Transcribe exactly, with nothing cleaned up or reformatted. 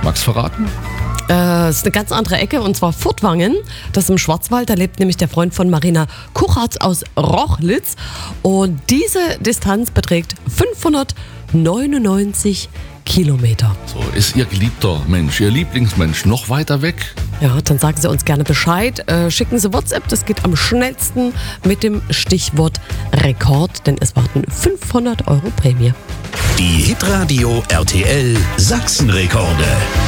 Magst du verraten? Das ist eine ganz andere Ecke, und zwar Furtwangen. Das ist im Schwarzwald. Da lebt nämlich der Freund von Marina Kuchartz aus Rochlitz. Und diese Distanz beträgt fünfhundertneunundneunzig Kilometer. So, ist Ihr geliebter Mensch, Ihr Lieblingsmensch noch weiter weg? Ja, dann sagen Sie uns gerne Bescheid. Äh, schicken Sie WhatsApp, das geht am schnellsten mit dem Stichwort Rekord, denn es warten fünfhundert Euro Prämie. Die Hitradio R T L Sachsenrekorde.